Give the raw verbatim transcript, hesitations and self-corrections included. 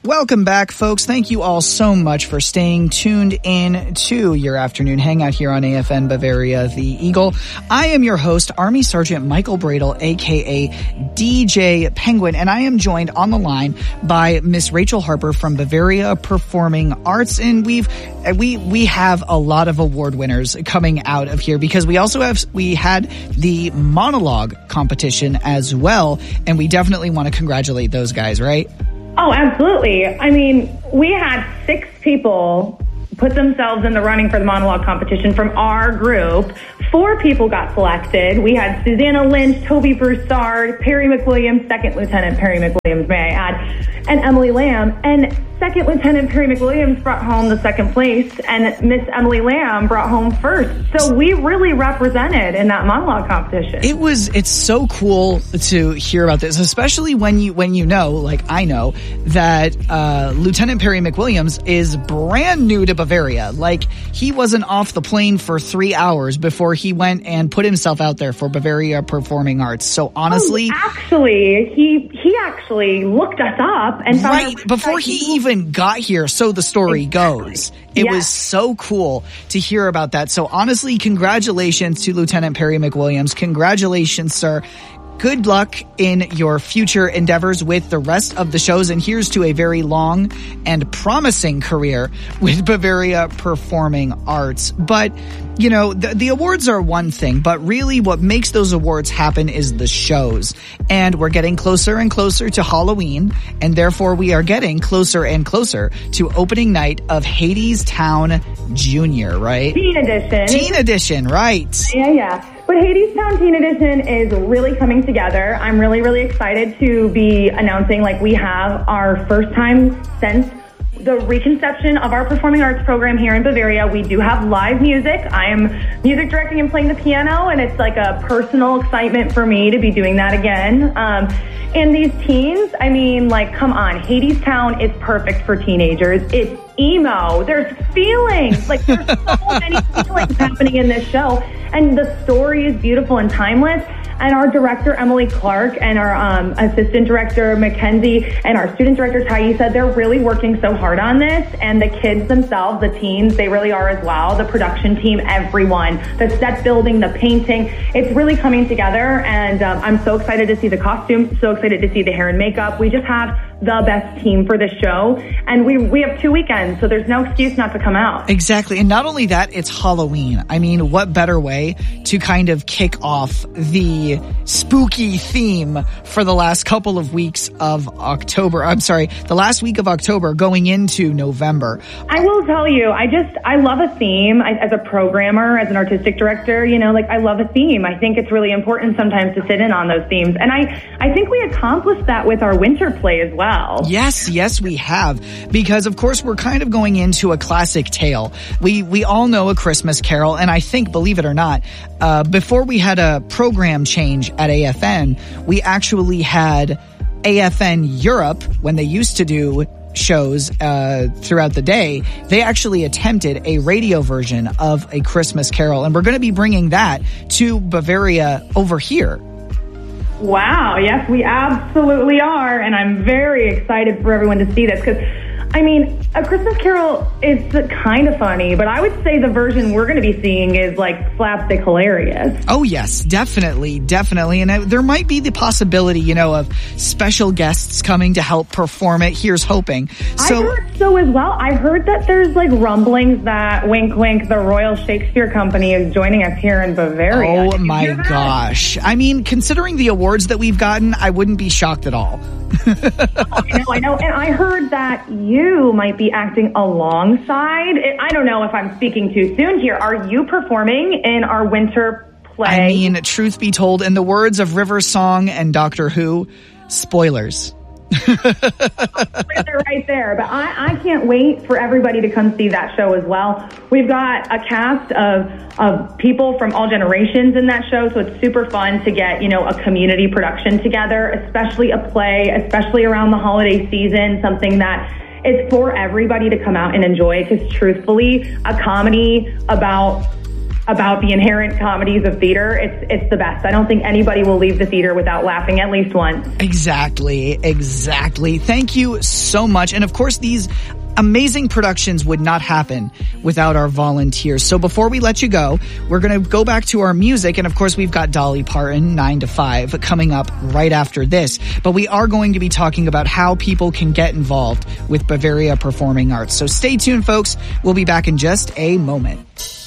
Welcome back, folks. Thank you all so much for staying tuned in to your afternoon hangout here on A F N Bavaria, the Eagle. I am your host, Army Sergeant Michael Bradle, a k a. D J Penguin, and I am joined on the line by Miss Rachel Harper from Bavaria Performing Arts, and we've we we have a lot of award winners coming out of here because we also have we had the monologue competition as well, and we definitely want to congratulate those guys, right? Oh, absolutely. I mean, we had six people put themselves in the running for the monologue competition from our group. Four people got selected. We had Susanna Lynch, Toby Broussard, Perry McWilliams, Second Lieutenant Perry McWilliams, may I add, and Emily Lamb. And Second Lieutenant Perry McWilliams brought home the second place, and Miss Emily Lamb brought home first. So we really represented in that monologue competition. It was, it's so cool to hear about this, especially when you, when you know, like I know, that uh, Lieutenant Perry McWilliams is brand new to Bavaria. Like, he wasn't off the plane for three hours before he went and put himself out there for Bavaria Performing Arts. So honestly, oh, actually, he he actually looked us up and found right before he even got here. So the story exactly. goes. It yes. was so cool to hear about that. So honestly, congratulations to Lieutenant Perry McWilliams. Congratulations, sir. Good luck in your future endeavors with the rest of the shows, and here's to a very long and promising career with Bavaria Performing Arts. But, you know, the, the awards are one thing, but really what makes those awards happen is the shows. And we're getting closer and closer to Halloween, and therefore we are getting closer and closer to opening night of Hadestown Junior, right? Teen Edition. Teen Edition, right. Yeah, yeah. But Hadestown Teen Edition is really coming together. I'm really, really excited to be announcing, like, we have our first time since the reconception of our performing arts program here in Bavaria. We do have live music. I am music directing and playing the piano, and it's like a personal excitement for me to be doing that again. Um, and these teens, I mean, like, come on, Hadestown is perfect for teenagers. It's emo. There's feelings. Like, there's so many feelings happening in this show. And the story is beautiful and timeless. And our director, Emily Clark, and our um, assistant director, Mackenzie, and our student director, Taisa, they're really working so hard on this. And the kids themselves, the teens, they really are as well. The production team, everyone, the set building, the painting, it's really coming together. And um, I'm so excited to see the costumes, so excited to see the hair and makeup. We just have the best team for the show. And we we have two weekends, so there's no excuse not to come out. Exactly. And not only that, it's Halloween. I mean, what better way to kind of kick off the spooky theme for the last couple of weeks of October. I'm sorry, the last week of October going into November. I will tell you, I just, I love a theme. I, as a programmer, as an artistic director, you know, like, I love a theme. I think it's really important sometimes to sit in on those themes. And I, I think we accomplished that with our winter play as well. Yes, yes, we have. Because, of course, we're kind of going into a classic tale. We we all know A Christmas Carol, and I think, believe it or not, uh, before we had a program change at A F N, we actually had A F N Europe, when they used to do shows uh, throughout the day, they actually attempted a radio version of A Christmas Carol, and we're going to be bringing that to Bavaria over here. Wow, yes, we absolutely are, and I'm very excited for everyone to see this, because, I mean, A Christmas Carol is kind of funny, but I would say the version we're going to be seeing is, like, slapstick hilarious. Oh, yes, definitely, definitely, and uh, there might be the possibility, you know, of special guests coming to help perform it. Here's hoping. So, I heard so as well. I heard that there's, like, rumblings that, wink, wink, the Royal Shakespeare Company is joining us here in Bavaria. Oh, my gosh. I mean, considering the awards that we've gotten, I wouldn't be shocked at all. oh, I know, I know. And I heard that you might be acting alongside. I don't know if I'm speaking too soon here. Are you performing in our winter play? I mean, truth be told, in the words of River Song and Doctor Who, spoilers. They're right there, but I, I can't wait for everybody to come see that show as well. We've got a cast of of people from all generations in that show, so it's super fun to get, you know, a community production together, especially a play, especially around the holiday season, something that is for everybody to come out and enjoy, because truthfully, a comedy about about the inherent comedies of theater, it's it's the best. I don't think anybody will leave the theater without laughing at least once. Exactly, exactly. Thank you so much. And of course, these amazing productions would not happen without our volunteers. So before we let you go, we're going to go back to our music. And of course, we've got Dolly Parton, nine to five, coming up right after this. But we are going to be talking about how people can get involved with Bavaria Performing Arts. So stay tuned, folks. We'll be back in just a moment.